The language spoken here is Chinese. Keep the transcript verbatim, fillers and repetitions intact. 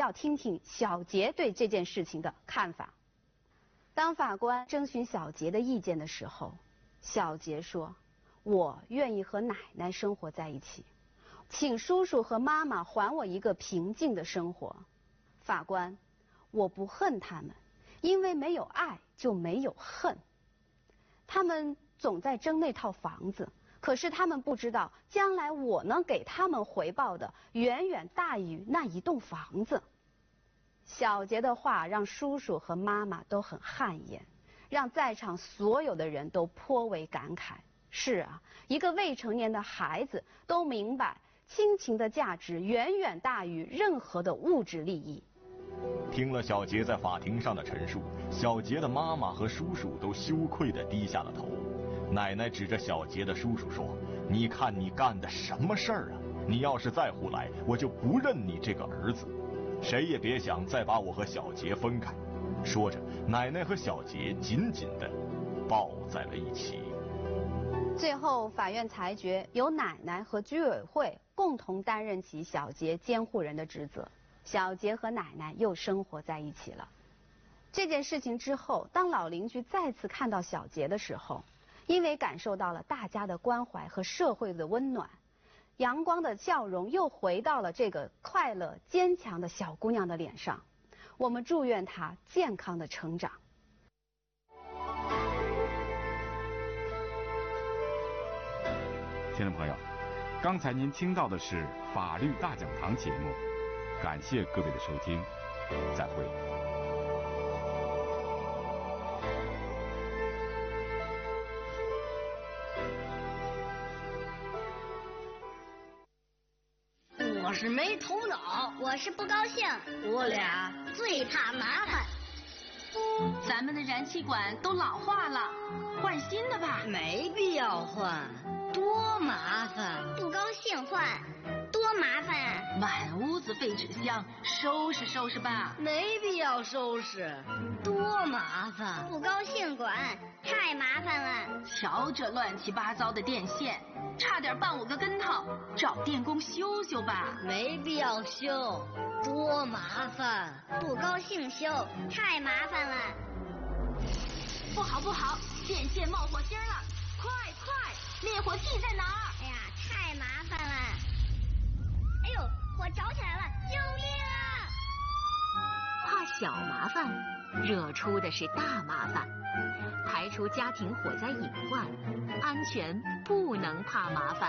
要听听小杰对这件事情的看法。当法官征询小杰的意见的时候，小杰说：“我愿意和奶奶生活在一起，请叔叔和妈妈还我一个平静的生活。法官，我不恨他们，因为没有爱就没有恨。他们总在争那套房子，可是他们不知道，将来我能给他们回报的远远大于那一栋房子。”小杰的话让叔叔和妈妈都很汗颜，让在场所有的人都颇为感慨。是啊，一个未成年的孩子都明白亲情的价值远远大于任何的物质利益。 听了小杰在法庭上的陈述，小杰的妈妈和叔叔都羞愧地低下了头。奶奶指着小杰的叔叔说：“你看你干的什么事儿啊！你要是再胡来，我就不认你这个儿子。谁也别想再把我和小杰分开。”说着，奶奶和小杰紧紧地抱在了一起。 最后，法院裁决由奶奶和居委会共同担任起小杰监护人的职责。小杰和奶奶又生活在一起了。这件事情之后，当老邻居再次看到小杰的时候，因为感受到了大家的关怀和社会的温暖，阳光的笑容又回到了这个快乐坚强的小姑娘的脸上。我们祝愿她健康的成长。 听众朋友，刚才您听到的是法律大讲堂节目，感谢各位的收听，再会。 我是没头脑， 我是不高兴， 我俩最怕麻烦。 咱们的燃气管都老化了，换新的吧。 没必要换，多麻烦。 不高兴换，多麻烦啊！ 满屋子废纸箱，收拾收拾吧。 没必要收拾，多麻烦。 不高兴管，太麻烦了。 瞧这乱七八糟的电线，差点绊我个跟头，找电工修修吧。 没必要修，多麻烦。 不高兴修，太麻烦了。 不好不好，电线冒火星了，快快，灭火器在哪儿？ 哎呀，太麻烦了。哎呦，火着起来了，救命啊！ 怕小麻烦，惹出的是大麻烦。排除家庭火灾隐患，安全不能怕麻烦。